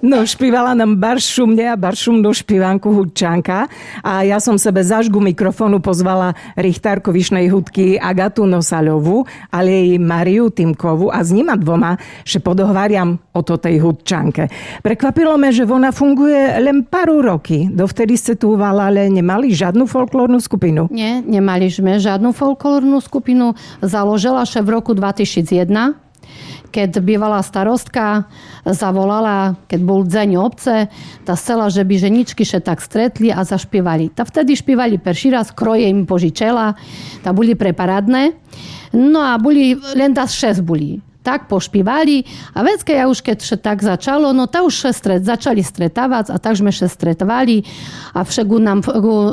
No, špívala nám baršumne a baršumnú špívanku Hudčanka a ja som sebe zažgu mikrofónu pozvala richtárku Vyšnej hudky Agatu Nosaľovú, ale jej Mariu Timkovú a s nima dvoma, že podohváriam o to tej Hudčanke. Prekvapilo me, že ona funguje len pár roky. Dovtedy ste tu ale nemali žiadnu folklórnu skupinu? Nie, nemali sme žiadnu folklórnu skupinu. Založila sa v roku 2001. Keď bývalá starostka zavolala, keď bol deň obce, tá chcela, že by ženičky sa tak stretli a zašpívali. Tá vtedy špívali prvý raz, kroje im požičela, tá boli preparadné. No a boli, len das 6 boli. Tak pošpívali a vecke ja už keď tak začalo, no ta už začali stretávať a tak sme sa stretvali a však nám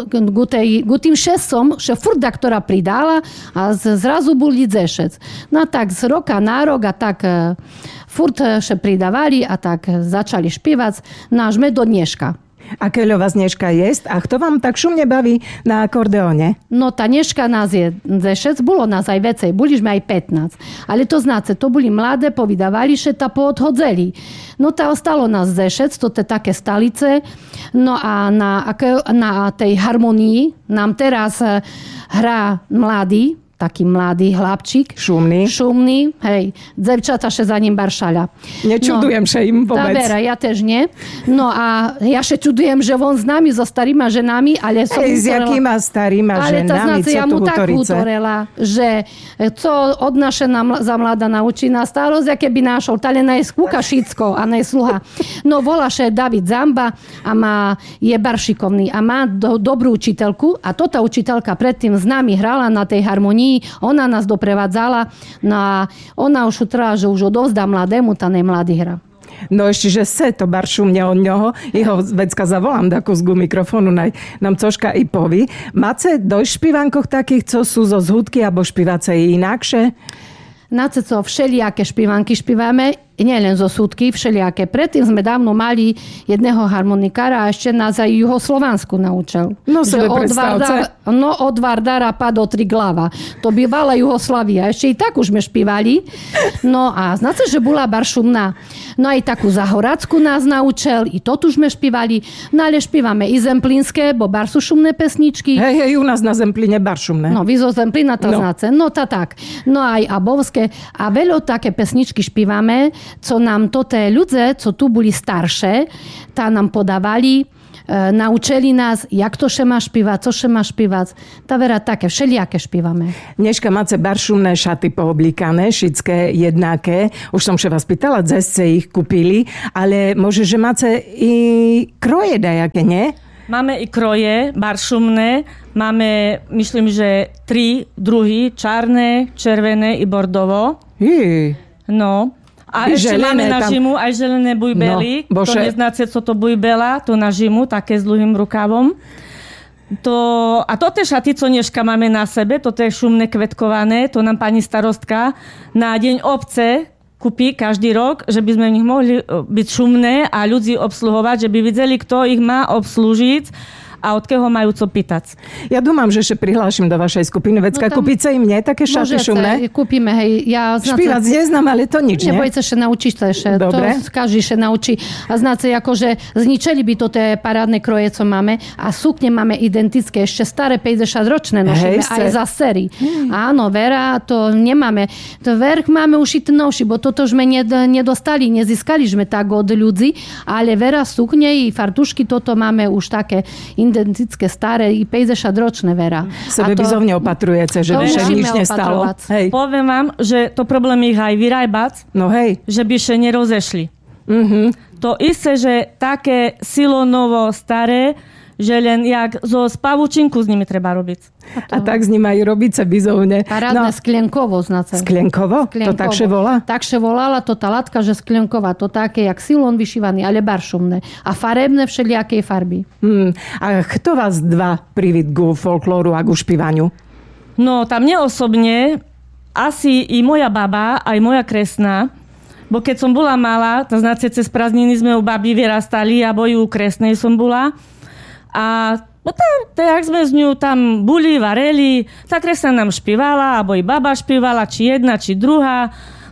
ku tým šestom, že furda, ktorá pridala a zrazu boli zešec. No tak z roka na rok a tak furt sa pridávali a tak začali špívať na sme do dneška. A keľo vás Nežka jest? A kto vám tak šumne baví na akordeóne? No tá Nežka nás je zešec, bolo nás aj vecej, boli sme aj 15. Ale to znáte, to boli mladé, povydávali sa, tá poodhodzeli. No tá ostalo nás zešec, to je také stalice. No a na tej harmonii nám teraz hrá mladý, taký mladý chlapčík. Šumný, hej. Devčata sa za ním baršaľa. Nečudujem sa im vôbec. Tá vera, ja tež nie. No a ja sa čudujem, že on s nami, so starýma ženami, ale som s jakýma starýma ženami, co ja mu tak utorela, že co od naše za mladá naučí na starosť, aké by našol, tale najskúka šicko a najsluha. No volá sa David Zamba a je baršikovný a má dobrú učiteľku a tá učiteľka predtým s nami hrala na tej harmonii. Ona nás doprevádzala, no a ona už utrala, že už odovzdá mladému, tá najmladý hra. No ešte, že se to baršumne od ňoho, jeho vecka zavolám do kusku mikrofónu, nám cožka i poví. Máte do špívankoch takých, co sú zo zhudky, alebo špívace inakšie? Na co všelijaké špívanky špívame, nie len zo súdky, všelijaké. Predtým sme dávno mali jedného harmonikára a ešte nás aj Juhoslovansku naučil. No sebe predstavce. Od Vardara do tri glava. To bývala Juhoslavia. Ešte i tak už sme špívali. No a znáte, že bola baršumná. No aj takú Zahoracku nás naučil. I to tu sme špívali. No ale špívame i zemplínske, bo bar sú šumné pesničky. Hej, u nás na Zemplíne baršumné. No, vy zo Zemplína to znáte. No tak. No aj abovské. A veľa také pesničky špívame, co nám te ľudze, co tu boli staršie, tá nám podávali, naučili nás, jak to še má špívať, co še má špívať. Tá vera také, všelijaké špívame. Dneška máte baršumné šaty pooblíkané, šické, jednaké. Už som še vás pýtala, kde ste ich kúpili, ale môže, že máte i kroje dajaké, nie? Máme i kroje baršumné, máme, myslím, že 3 druhy, čarné, červené i bordovo. No. A ešte máme na žimu aj želené bujbely. No, to neznáte, co to bujbela, to na žimu, také s dlhým rukavom. A toto šaty, co Nežka máme na sebe, toto je šumné kvetkované, to nám pani starostka na deň obce kúpi každý rok, že by sme v nich mohli byť šumné a ľudí obsluhovať, že by videli, kto ich má obslúžiť a od keho majú co pýtať. Ja dúmam, že ešte prihlášim do vašej skupiny. Vecka, kúpice im nie také šaty šumné? Kúpime, hej. Špívať neznám, ale to nič, nie? Nebojte sa naučiť to ešte. Dobre. To každý sa naučí. A znáte, akože zničili by to tie parádne kroje, co máme. A sukne máme identické, ešte staré 50-ročné nošíme. Aj za sérii. Áno, vera, to nemáme. To verch máme ušitý novší, bo toto sme nedostali, nezískali sme tak od ľudí, ale vera, sukne i fartušky, toto máme už také identické, staré i 50-ročné vera. Sebebizovne opatrujete, že by sa nič nestalo. Hej. Poviem vám, že to problém ich aj vyrábať, že by sa nerozešli. To isté, že také silonovo staré, že len jak zo spavučinku s nimi treba robiť. A tak s nimi aj robiť sa bizovne. Parádne sklienkovo, znáte. Sklienkovo? To tak še volá? Tak še volala to tá latka, že sklienková. To také, jak silon vyšívaný, ale baršumné. A farebné všelijakej farby. A kto vás dva privíd ku folklóru a ku špívaniu? No, tam mne osobne asi i moja baba, aj moja kresná, bo keď som bola malá, to znáte, cez prázdniny sme u babi vyrastali, a u kresnej som bola. A jak sme z ňu tam boli, vareli, tá kresná nám špívala, alebo i baba špívala, či jedna, či druhá.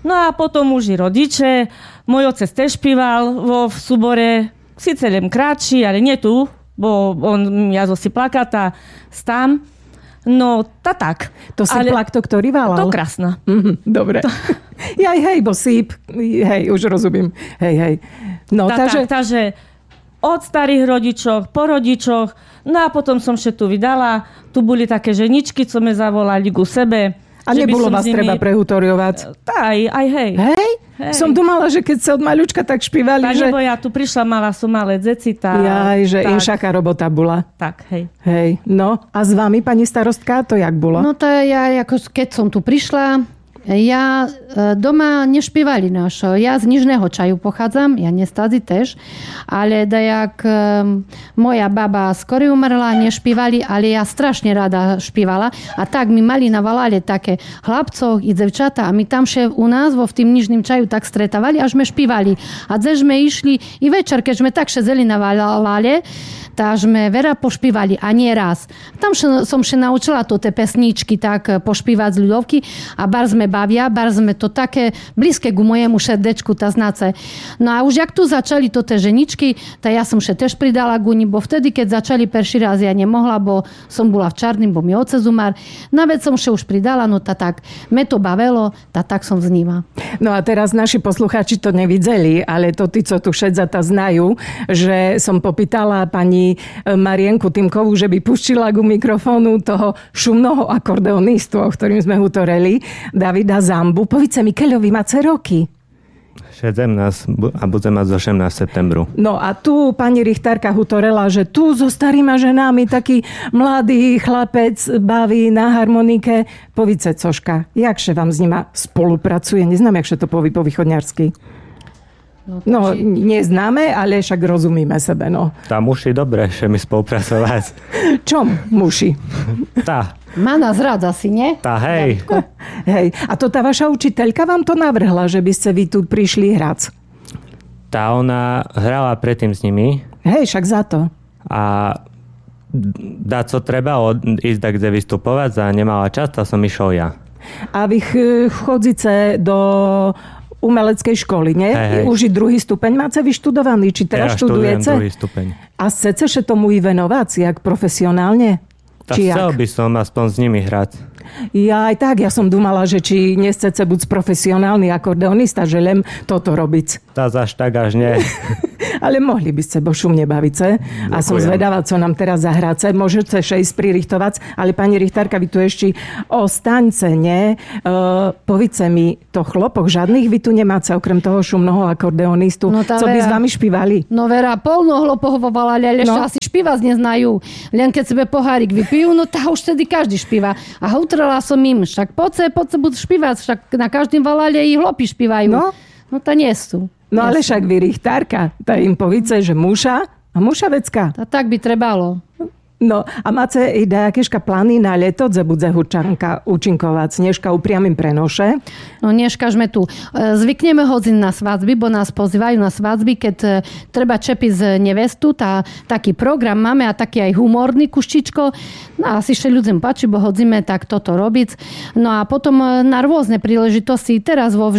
No a potom už i rodiče. Môj otec tiež špíval v súbore, síce len krátší, ale nie tu, bo on jazol si plakata tam. No, tak. To si plak to, ktorý válal? To krásna. Dobre. Hej, bo síp. Hej, už rozumiem. Hej. No, takže od starých rodičov, po rodičoch, no a potom som še tu vydala. Tu boli také ženičky, co me zavolali ku sebe. A nebolo vás treba prehutoriovať? Aj hej. Hej? Som dumala, že keď sa od maľučka tak špívali, že... Lebo ja tu prišla, mala som malé deti, tak... že inšaká robota bola. Tak, hej. Hej, no a s vami, pani starostka, to jak bolo? No to ja, keď som tu prišla, ja doma nešpívali našo. Ja z Nižného Čaju pochádzam, ja nestadzi tež, ale dajak moja baba skoro umrla, nešpívali, ale ja strašne rada špívala. A tak mi mali na valale také chlapcov i devčata a my tam še u nás v tým Nižným Čaju tak stretávali, až sme špívali. A dze sme išli i večer, keď sme tak šezeli na valale, tak sme veľa pošpívali a nie raz. Tam som še naučila to te pesničky tak pošpívať z ľudovky a bar sme bavia, bar sme to také blízke ku mojemu srdečku, tá znace. No a už jak tu začali to te ženičky, tak ja som še tež pridala guni, bo vtedy, keď začali perší raz, ja nemohla, bo som bola v Čarným, bo mi otec umar. Na vec som še už pridala, no tak me to bavelo, tak som z nima. No a teraz naši poslucháči to nevideli, ale to tí, co tu šedzata znajú, že som popýtala pani Marienku Týmkovú, že by puštila ku mikrofónu toho šumného akordeonistu, o ktorým sme hutoreli, Davida Zambu. Povíce mi, keľo vy máte roky? 17 a budem mať zo 18 septembru. No a tu pani Richtárka hutorela, že tu so starýma ženami taký mladý chlapec baví na harmonike. Povíce, cožka, jakže vám s nima spolupracuje? Neznám, jakže to poví po východňarsky. No, neznáme, ale však rozumíme sebe, no. Tá muši dobre, že mi spolupracovať. Čom muši? Tá. Má nás rád asi, nie? Tá, hej. Hej. A to tá vaša učiteľka vám to navrhla, že by ste vy tu prišli hrať? Tá, ona hrala predtým s nimi. Hej, však za to. A dá co treba ísť tak, kde vystupovať a nemala čas, tak som išiel ja. A vy chodzíte do umeleckej školy, nie? Hej. Už i druhý stupeň máte vyštudovaný, či teraz študujete? Ja druhý stupeň. A chcete še tomu i venovať, jak profesionálne? Tak chcel by som aspoň s nimi hrať. Ja aj tak, ja som dumala, že či nechcete buď profesionálny akordeonista, že len toto robiť. Tá až tak až nie. Ale mohli by ste, bo šumne bavice. A som zvedavá, co nám teraz zahráce. Môžete še ísť pririchtovať, ale pani Richtárka, vy tu ešte ostaňce, nie? Povíce mi, to chlopok žiadnych vy tu nemáte, okrem toho šumného akordeonistu. No co by s vami špívali? No Vera, polno hlopov volali, ale ešte asi špívať neznajú. Len keď sebe pohárik vypijú, no tá už tedy každý špíva. A utrela som im, však poďte budú špívať, však na každým valale i hlopi špívajú. No to nie sú. No ale však vy Richtárka, tak im povíce, že muša a muša vecka. Tak by trebalo. No a máte i dajakeška plány na leto, kde bude Hudčanka účinkovať? Dneška upriamim prenoše? No dneška sme tu. Zvykneme hodiť na svadby, bo nás pozývajú na svadby, keď treba čepiť z nevestu. Taký program máme a taký aj humorný kuštičko. No asi ešte ľuďom páči, bo hodzíme tak toto robiť. No a potom na rôzne príležitosti. Teraz vo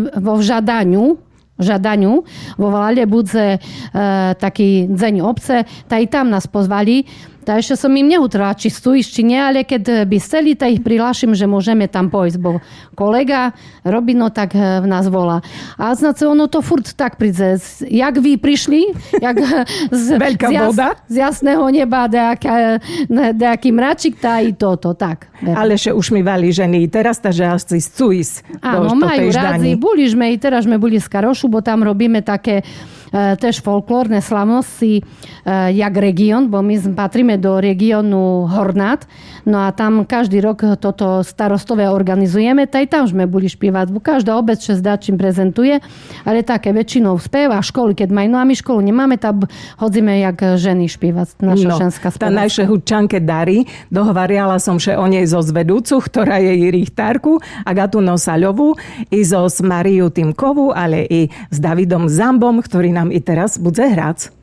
žadaniu vo Valale bude taký deň obce, tak i tam nás pozvali. Tak ešte som im neutrala, či sú či nie, ale keď by chceli, tak ich prihlášim, že môžeme tam pojsť, bo kolega robí, no tak v nás volá. A znáte, ono to furt tak príde. Jak vy prišli, jak z jasného neba, nejaký mračik, tá i toto, tak. Ale že už mi vali ženy, teraz tá, že asi chcú ísť do tej ždani. Áno, majú rádi, boli sme, teraz sme boli z Karošu, bo tam robíme také tež folklórne slavnosti jak región, bo my patríme do regiónu Hornát. No a tam každý rok toto starostové organizujeme. Taj tam sme boli špívať. Každá obec še čím prezentuje, ale také väčšinou spev a školy, keď majú. No a my školu nemáme, tak hodzíme jak ženy špívať. Naša ženská spevacká. Tá najše Hudčanke darí. Dohovariala som še o nej zo zvedúcu, ktorá je jej Richtárku, Agatu Nosaľovú, i zo Mariu Týmkovú, ale i s Davidom Zambom, ktorý nám i teraz bude hrať.